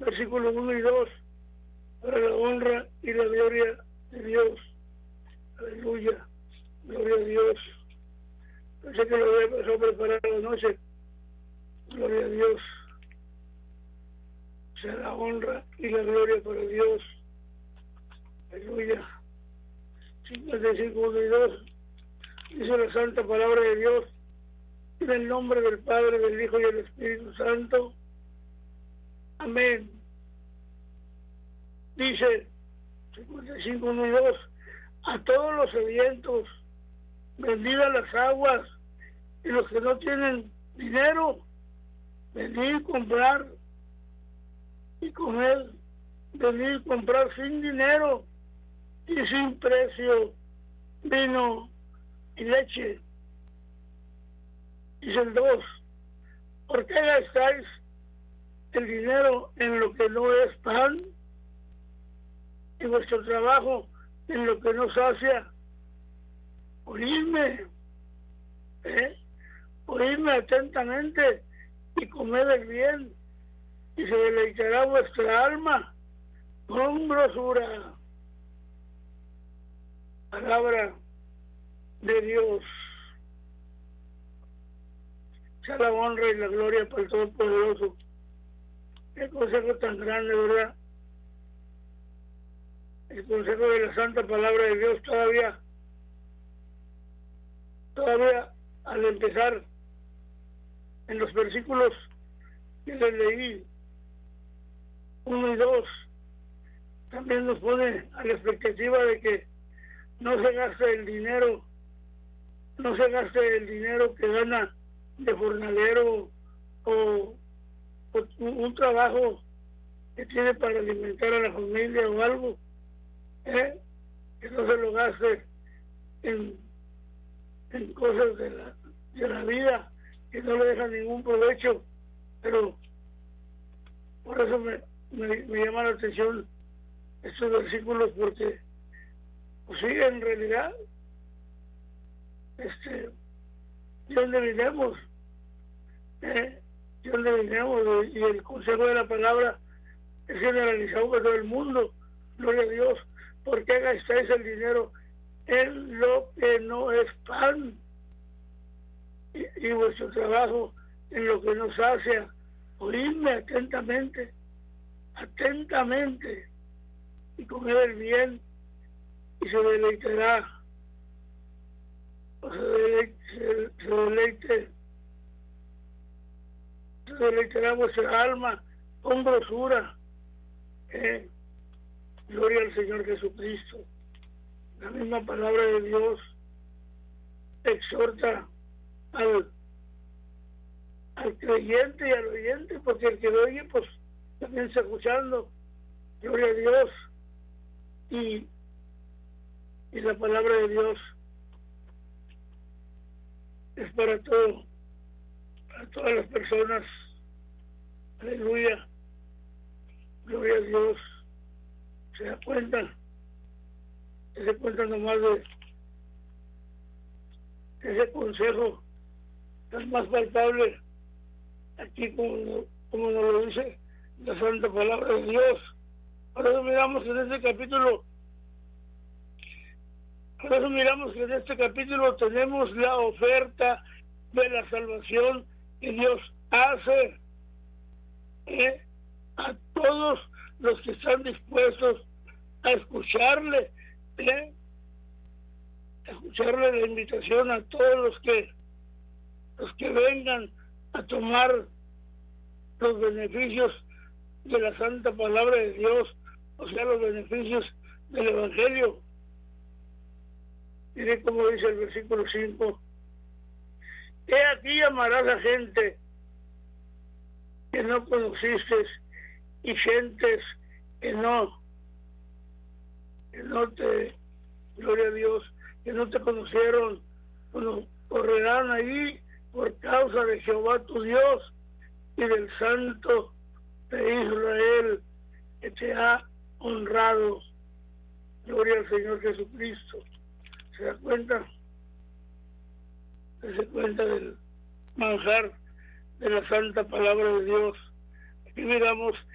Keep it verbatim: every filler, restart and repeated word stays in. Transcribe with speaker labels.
Speaker 1: versículos uno y dos, para la honra y la gloria de Dios. Aleluya, gloria a Dios. Pensé que lo había pasado preparado anoche. Gloria a Dios. Sea la honra y la gloria para Dios. Aleluya. cincuenta y cinco, uno y dos. Dice la santa palabra de Dios. En el nombre del Padre, del Hijo y del Espíritu Santo. Amén. Dice cincuenta y cinco, uno y dos. A todos los sedientos, vendida las aguas, y los que no tienen dinero, venid comprar y comer, venid comprar sin dinero y sin precio vino y leche. Dice el dos, ¿por qué gastáis el dinero en lo que no es pan y vuestro trabajo en lo que no sacia? Oídme, ¿eh? Oídme atentamente y comed el bien, y se deleitará vuestra alma con grosura. Palabra de Dios. Sea la honra y la gloria para el Todopoderoso. Qué consejo tan grande, ¿verdad? El consejo de la santa palabra de Dios todavía, todavía al empezar en los versículos que les leí, uno y dos, también nos pone a la expectativa de que no se gaste el dinero, no se gaste el dinero que gana de jornalero o, o un trabajo que tiene para alimentar a la familia o algo, ¿eh? Que no se lo gaste en, en cosas de la, de la vida que no le dejan ningún provecho. Pero por eso me, me, me llama la atención estos versículos, porque pues sí, en realidad este ¿de dónde vinimos? ¿Eh? ¿De dónde vinimos? Y el consejo de la palabra es generalizado para todo el mundo. Gloria a Dios. ¿Por qué gastáis el dinero en lo que no es pan? Y, y vuestro trabajo en lo que no sacia. Oídme atentamente, atentamente, y comed el bien, y se deleitará, o se deleite, se, se deleite, se deleitará vuestra alma con grosura. Eh, gloria al Señor Jesucristo. La misma palabra de Dios exhorta al, al creyente y al oyente, porque el que lo oye pues también está escuchando. Gloria a Dios. Y, y la palabra de Dios es para todo, para todas las personas. Aleluya. Gloria a Dios. Se da cuenta, se da cuenta nomás de ese consejo tan más palpable aquí, como, como nos lo dice la santa palabra de Dios. Por eso miramos en este capítulo, por eso miramos que en este capítulo tenemos la oferta de la salvación que Dios hace, ¿eh? a todos los que están dispuestos a escucharle, ¿eh? a escucharle la invitación, a todos los que los que vengan a tomar los beneficios de la santa palabra de Dios, o sea, los beneficios del Evangelio. Mire cómo dice el versículo cinco: he aquí amarás a gente que no conociste, y gentes que no, que no te, gloria a Dios, que no te conocieron, bueno, correrán ahí por causa de Jehová tu Dios y del Santo de Israel que te ha honrado. Gloria al Señor Jesucristo. ¿Se da cuenta? Se da cuenta del manjar de la santa palabra de Dios. Aquí miramos